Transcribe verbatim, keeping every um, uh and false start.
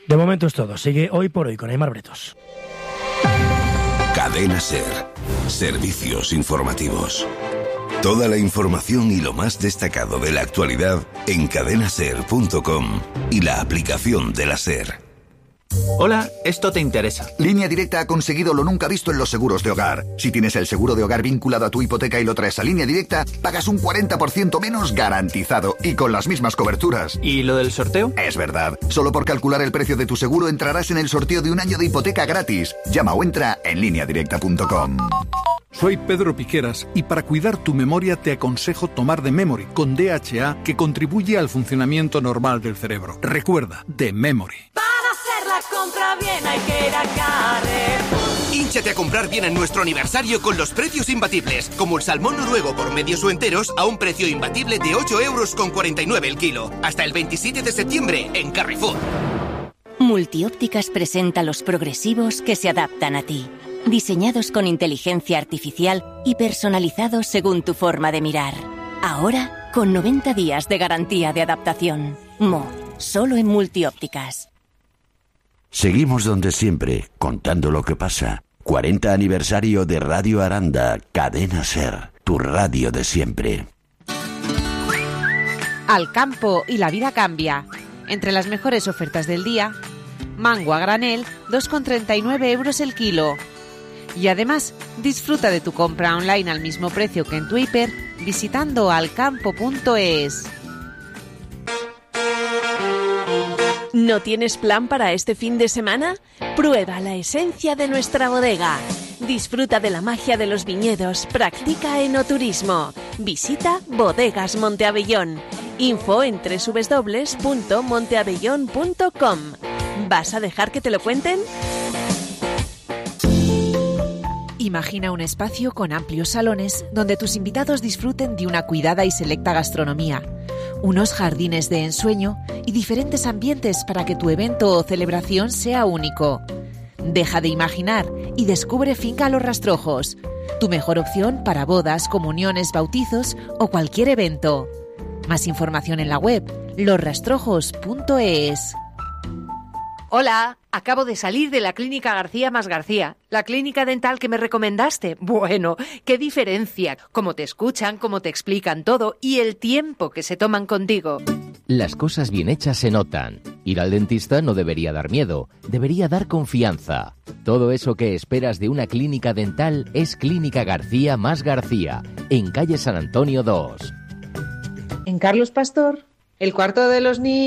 De momento es todo. Sigue Hoy por Hoy con Aimar Bretos. Cadena SER. Servicios informativos. Toda la información y lo más destacado de la actualidad en cadena ser punto com y la aplicación de la SER. Hola, esto te interesa. Línea Directa ha conseguido lo nunca visto en los seguros de hogar. Si tienes el seguro de hogar vinculado a tu hipoteca y lo traes a Línea Directa, pagas un cuarenta por ciento menos garantizado y con las mismas coberturas. ¿Y lo del sorteo? Es verdad. Solo por calcular el precio de tu seguro entrarás en el sorteo de un año de hipoteca gratis. Llama o entra en línea directa punto com. Soy Pedro Piqueras y para cuidar tu memoria te aconsejo tomar The Memory con D H A, que contribuye al funcionamiento normal del cerebro. Recuerda, The Memory. La compra bien hay que ir a Carrefour. Hínchate a comprar bien en nuestro aniversario con los precios imbatibles, como el salmón noruego por medios o enteros a un precio imbatible de ocho euros con cuarenta y nueve el kilo. Hasta el veintisiete de septiembre en Carrefour. Multiópticas presenta los progresivos que se adaptan a ti. Diseñados con inteligencia artificial y personalizados según tu forma de mirar. Ahora, con noventa días de garantía de adaptación. Mo, solo en Multiópticas. Seguimos donde siempre, contando lo que pasa. cuarenta aniversario de Radio Aranda, Cadena SER, tu radio de siempre. Al campo y la vida cambia. Entre las mejores ofertas del día, mango a granel, dos con treinta y nueve euros el kilo. Y además, disfruta de tu compra online al mismo precio que en tu hiper visitando alcampo punto es. ¿No tienes plan para este fin de semana? Prueba la esencia de nuestra bodega. Disfruta de la magia de los viñedos. Practica enoturismo. Visita Bodegas Monteabellón. Info en doble u doble u doble u punto monteabellón punto com. ¿Vas a dejar que te lo cuenten? Imagina un espacio con amplios salones donde tus invitados disfruten de una cuidada y selecta gastronomía, unos jardines de ensueño y diferentes ambientes para que tu evento o celebración sea único. Deja de imaginar y descubre Finca Los Rastrojos, tu mejor opción para bodas, comuniones, bautizos o cualquier evento. Más información en la web los rastrojos punto es. Hola, acabo de salir de la Clínica García más García, la clínica dental que me recomendaste. Bueno, qué diferencia, cómo te escuchan, cómo te explican todo y el tiempo que se toman contigo. Las cosas bien hechas se notan. Ir al dentista no debería dar miedo, debería dar confianza. Todo eso que esperas de una clínica dental es Clínica García más García, en calle San Antonio dos. En Carlos Pastor, el cuarto de los niños.